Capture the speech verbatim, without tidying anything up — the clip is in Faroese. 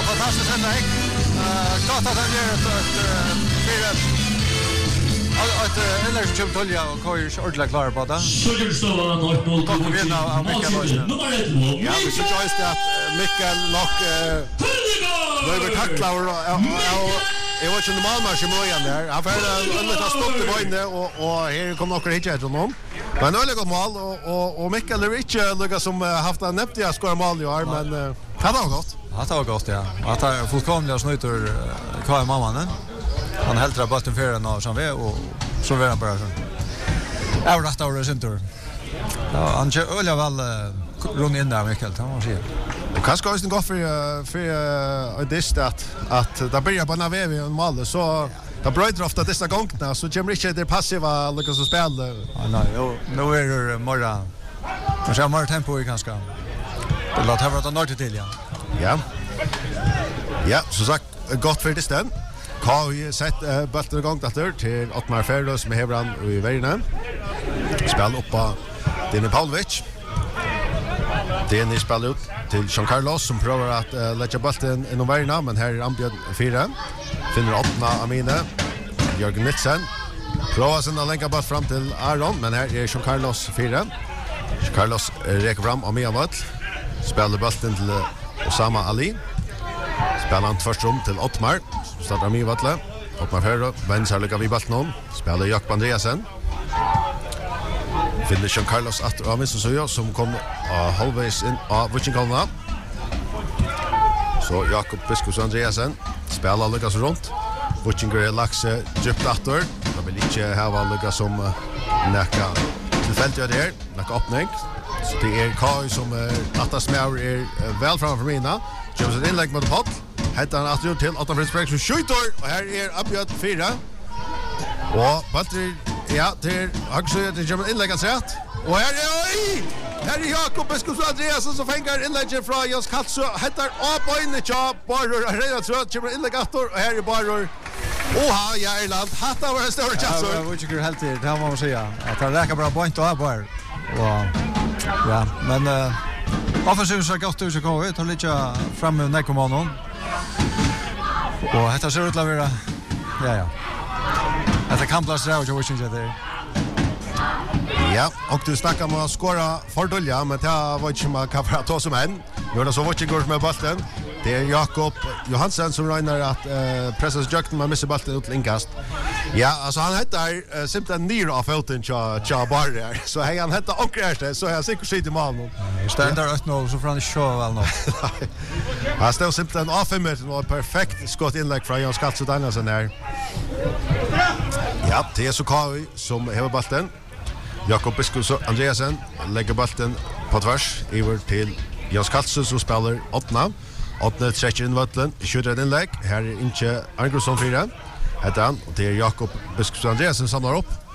fantastisk endring. Godt at han gjør et fire. Att eller som kommer tolja och kör ju ordentligt klar på det. Så det står han har noll på vinna av Mikael Olsen. Ja, vi så just det att Mikael nog nu över tacklar och jag var inte normal match i början där. Han får ändå ta stopp i början och och här kommer några hit efter honom. Men det är gott mål och och och Mikael är inte Lucas som haft en näppt att skora mål i år men det var gott. Det var gott ja. Att han fullkomligt snuter kvar mamman. Han hälter bollen för den och som vi och så var han bara så. Jag rätt över center. Ja, han kör öliga väl runt in där Mikael, han måste säga. Och kanske också gå för för det att att det börjar på när vi är mål så det bryter ofta dessa gångerna så kommer inte det passiva Lucas att spela. Ja, nej, nu är det morgon. Man ska mer tempo i ganska. Det låter ha varit något till ja. Ja. Ja, så sagt gott för det ständ. Har vi sett uh, bulten igång där till Ottmar Färlös med Hebran i Värna. Spel upp på Dennis Pavlovic. Dennis spelar ut till Jean Carlos som provar att uh, lägga bulten in i Värna men här är Ambjörn fyra. Finner Ottna Amine. Jörgen Nilsson. Provar sen att lägga boll fram till Aron men här är Jean Carlos fyra. Jean Carlos räcker fram och med boll. Spelar bulten till uh, Osama Ali. Spelar han först rum till Ottmar. Startar med Vatle. Ottmar Ferro. Vänster lyckas vid bollen. Spelar Jakob Andreasen. Finner Jean Carlos att av vänster så som kom uh, halvvägs in av Vuchinkalna. Så Jakob Biskus Andreasen. Spelar lyckas runt. Vuchinker Laxe djupt åter. De vill inte ha lyckas som uh, näka tillfälligt där. Näka öppning. Så det är Kai som uh, Atta Smär är uh, väl framför mina. James ett inlägg mot Pott. Heter han att till Otto Fritz Berg som skjuter och här är Abjad fyra. Och Valtteri ja till också det James inlägg att rätt. Och här är oj! Här är Jakob Biskus Andreasen som fänger inlägget från Jens Katsu. Heter upp in i jobb bara redan så att James inlägg åter och här är bara Oha, ja Irland. Hatta var en större chans. Ja, jag tycker helt det här måste säga. Att han räcker bra point och bara. Och ja, men uh, offensivt så gott ut så går ut och lite fram med Nekomanon. Och detta ser ut att vara ja ja. Detta kan plats där och jag vill inte det. Ja, och du snackar om att skora fördölja men det var inte man kan för ta som en. Nu är det så vad går med bollen. Det är Jakob Johansson som räknar att uh, pressas jökten man missar bollen ut inkast. Ja, alltså han heter uh, simpelt ner av foten cha cha barrier. Så han han heter Okreste så jag säkert sitter med honom. Ständer åt noll så från show väl något. Han står simpelt av fem meter och perfekt skott inlägg från Jens Katsu Danielsson där. Ja, det är så Kai som har bollen. Jakob Biskus Andreasen lägger bollen på tvärs över till Jens Katsu som spelar åttna. Åttna träcker in bollen, skjuter ett inlägg. Här är inte Arngrunsson fyra. Heter han. Och det är Jakob Biskus Andreasen som samlar upp.